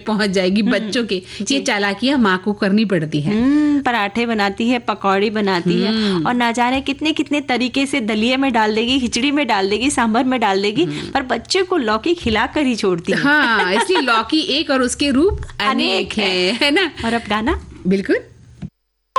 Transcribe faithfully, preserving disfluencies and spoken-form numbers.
पहुंच जाएगी बच्चों के। ये चालाकियां माँ को करनी पड़ती है। पराठे बनाती है, पकौड़ी बनाती है, और ना जाने कितने कितने तरीके से दलिये में डाल देगी, खिचड़ी में डाल देगी, सांभर में डाल देगी, पर बच्चे को लौकी खिला कर ही छोड़ती है। हाँ, इसलिए लौकी एक और उसके रूप अनेक है, है ना। और अब गाना बिल्कुल।